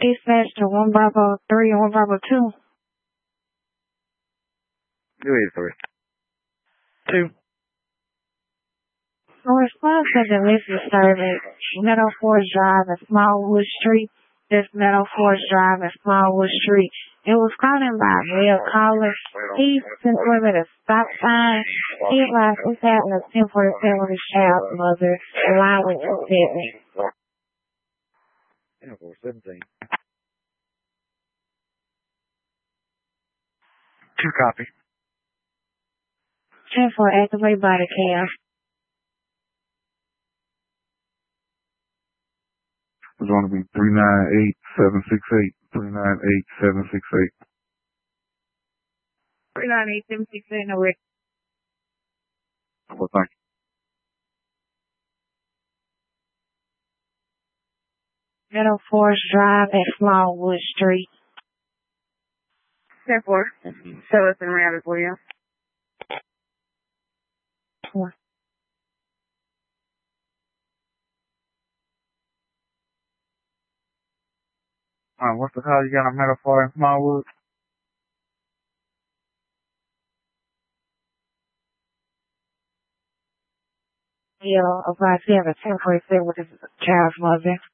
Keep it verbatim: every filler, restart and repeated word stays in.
Dispatch to one Bravo three and one Bravo two. Go ahead, three. Two. In response to the missing service, Meadow Forest Drive and Smallwood Street, this Meadow Forest Drive and Smallwood Street. It was called in by Will Collins. He sent women a stop sign. He advised us having a ten forty-seven with his child's mother, along with two statements. ten four seventeen. Two copy. ten four activate body cam. It's going to be three nine eight seven six eight. three nine eight seven six eight. three nine eight seven six eight, no record. Well, thank you. Meadow Forest Drive at Smallwood Street. ten four. Show us in round as well. Four. Alright, what's the call you got on Meadow Forest and Smallwood? Yeah, about seven, ten forty-seven with his child's mother.